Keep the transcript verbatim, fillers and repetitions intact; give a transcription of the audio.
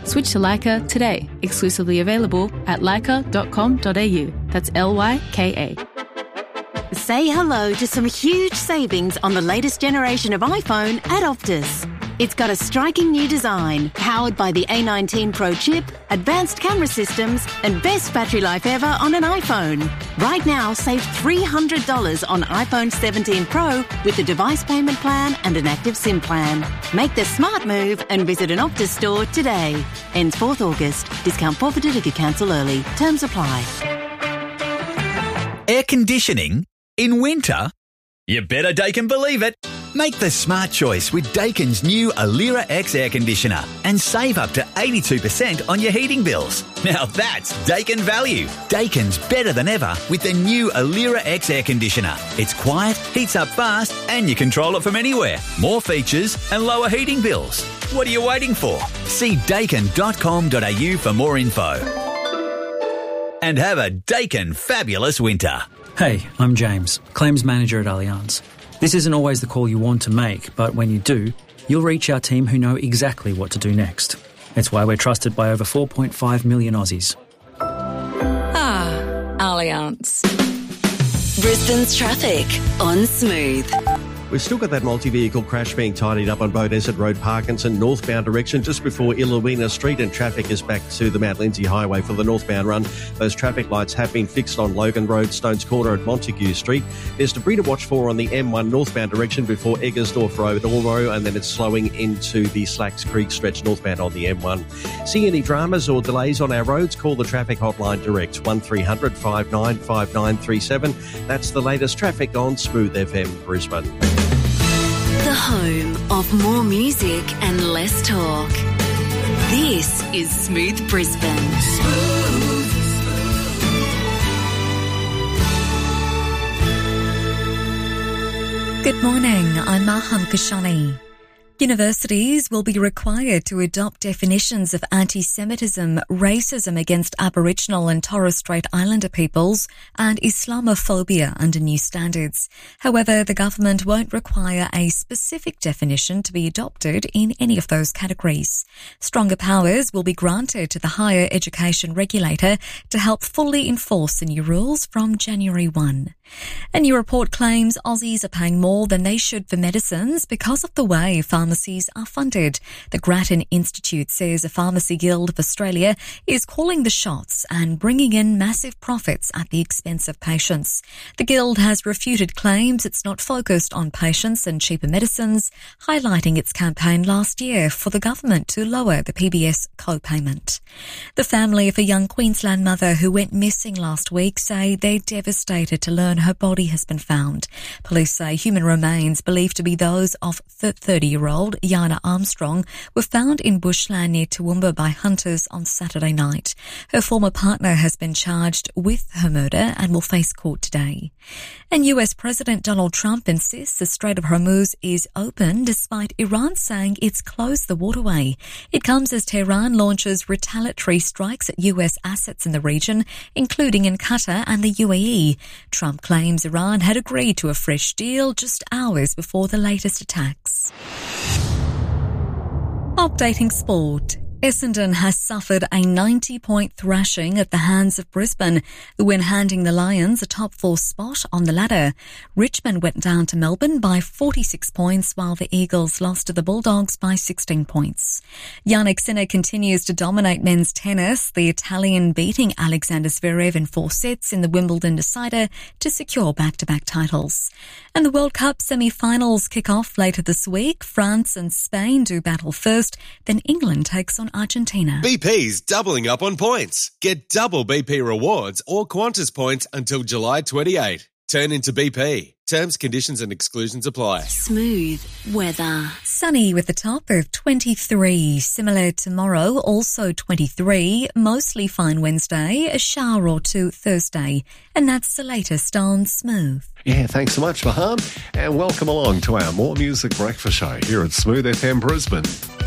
Switch to Lyka today. Exclusively available at lyka dot com dot a u. That's L Y K A. Say hello to some huge savings on the latest generation of iPhone at Optus. It's got a striking new design, powered by the A nineteen Pro chip, advanced camera systems, and best battery life ever on an iPhone. Right now, save three hundred dollars on iPhone seventeen Pro with a device payment plan and an active SIM plan. Make the smart move and visit an Optus store today. Ends fourth August. Discount forfeited if you cancel early. Terms apply. Air conditioning? In winter? You better Daikin believe it. Make the smart choice with Daikin's new Alira X air conditioner and save up to eighty-two percent on your heating bills. Now that's Daikin value. Daikin's better than ever with the new Alira X air conditioner. It's quiet, heats up fast, and you control it from anywhere. More features and lower heating bills. What are you waiting for? See daikin dot com dot a u for more info. And have a Daikin fabulous winter. Hey, I'm James, Claims Manager at Allianz. This isn't always the call you want to make, but when you do, you'll reach our team who know exactly what to do next. It's why we're trusted by over four point five million Aussies. Ah, Allianz. Brisbane's traffic on Smooth. We've still got that multi-vehicle crash being tidied up on Beaudesert Road, Parkinson, northbound direction, just before Illumina Street, and traffic is back to the Mount Lindsay Highway for the northbound run. Those traffic lights have been fixed on Logan Road, Stones Corner and Montague Street. There's debris to watch for on the M one northbound direction before Eggersdorf Road, Ormo, and then it's slowing into the Slacks Creek stretch northbound on the M one. See any dramas or delays on our roads? Call the traffic hotline direct, one three hundred five nine five nine three seven. That's the latest traffic on Smooth F M Brisbane. The home of more music and less talk. This is Smooth Brisbane. Smooth. Good morning, I'm Maham Kashani. Universities will be required to adopt definitions of anti-Semitism, racism against Aboriginal and Torres Strait Islander peoples, and Islamophobia under new standards. However, the government won't require a specific definition to be adopted in any of those categories. Stronger powers will be granted to the higher education regulator to help fully enforce the new rules from January first. A new report claims Aussies are paying more than they should for medicines because of the way pharmacies are funded. The Grattan Institute says the Pharmacy Guild of Australia is calling the shots and bringing in massive profits at the expense of patients. The Guild has refuted claims it's not focused on patients and cheaper medicines, highlighting its campaign last year for the government to lower the P B S co-payment. The family of a young Queensland mother who went missing last week say they're devastated to learn her body has been found. Police say human remains believed to be those of thirty-year-old Yana Armstrong were found in bushland near Toowoomba by hunters on Saturday night. Her former partner has been charged with her murder and will face court today. And U S President Donald Trump insists the Strait of Hormuz is open despite Iran saying it's closed the waterway. It comes as Tehran launches retaliatory strikes at U S assets in the region, including in Qatar and the U A E. Trump claims Iran had agreed to a fresh deal just hours before the latest attacks. Updating sport. Essendon has suffered a ninety-point thrashing at the hands of Brisbane, the win handing the Lions a top four spot on the ladder. Richmond went down to Melbourne by forty-six points, while the Eagles lost to the Bulldogs by sixteen points. Jannik Sinner continues to dominate men's tennis, the Italian beating Alexander Zverev in four sets in the Wimbledon decider to secure back-to-back titles. And the World Cup semi-finals kick off later this week. France and Spain do battle first, then England takes on Argentina. B P's doubling up on points. Get double B P rewards or Qantas points until July twenty-eighth. Turn into B P. Terms, conditions and exclusions apply. Smooth weather. Sunny with a top of twenty-three. Similar tomorrow, also twenty-three. Mostly fine Wednesday, a shower or two Thursday. And that's the latest on Smooth. Yeah, thanks so much, Maham. And welcome along to our More Music Breakfast Show here at Smooth F M Brisbane.